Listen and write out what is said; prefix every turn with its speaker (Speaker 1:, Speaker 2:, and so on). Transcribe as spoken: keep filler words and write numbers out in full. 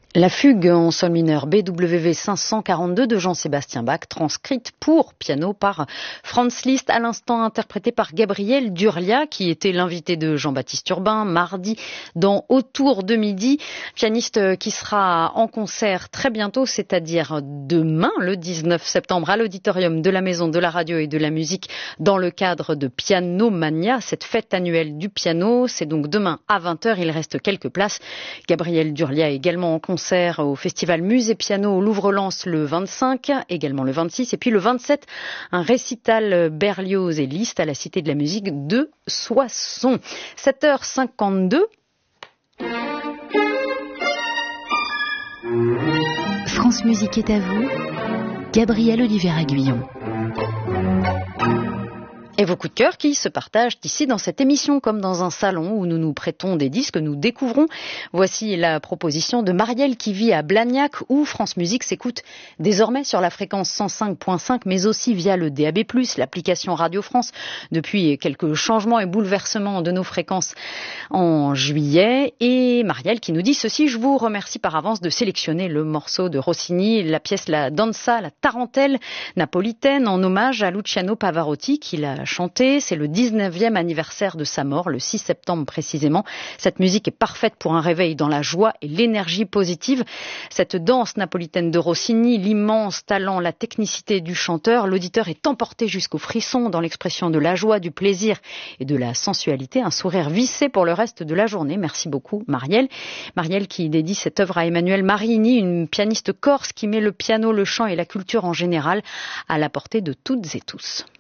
Speaker 1: La fugue en sol mineur B W V cinq cent quarante-deux de Jean-Sébastien Bach, transcrite pour piano par Franz Liszt, à l'instant interprétée par Gabriel Durlia, qui était l'invité de Jean-Baptiste Urbain mardi dans Autour de midi. Pianiste qui sera en concert très bientôt, c'est-à-dire demain, le dix-neuf septembre, à l'auditorium de la Maison de la Radio et de la Musique, dans le cadre de Piano Mania, cette fête annuelle du piano. C'est donc demain à vingt heures, il reste quelques places. Gabriel Durlia est également en concert au Festival Musée Piano au Louvre-Lens le vingt-cinq, également le vingt-six, et puis le vingt-sept, un récital Berlioz et Liszt à la Cité de la Musique de Soissons. sept heures cinquante-deux.
Speaker 2: France Musique est à vous, Gabriel Olivier-Aguillon.
Speaker 1: Et vos coups de cœur qui se partagent ici dans cette émission, comme dans un salon où nous nous prêtons des disques, nous découvrons. Voici la proposition de Marielle qui vit à Blagnac, où France Musique s'écoute désormais sur la fréquence cent cinq virgule cinq, mais aussi via le D A B plus, l'application Radio France, depuis quelques changements et bouleversements de nos fréquences en juillet. Et Marielle qui nous dit ceci: je vous remercie par avance de sélectionner le morceau de Rossini, la pièce La Danza, la tarentelle napolitaine, en hommage à Luciano Pavarotti, qui l'a chanté. C'est le dix-neuvième anniversaire de sa mort, le six septembre précisément. Cette musique est parfaite pour un réveil dans la joie et l'énergie positive. Cette danse napolitaine de Rossini, l'immense talent, la technicité du chanteur, l'auditeur est emporté jusqu'au frisson dans l'expression de la joie, du plaisir et de la sensualité. Un sourire vissé pour le reste de la journée. Merci beaucoup Marielle. Marielle qui dédie cette œuvre à Emmanuelle Marini, une pianiste corse qui met le piano, le chant et la culture en général à la portée de toutes et tous.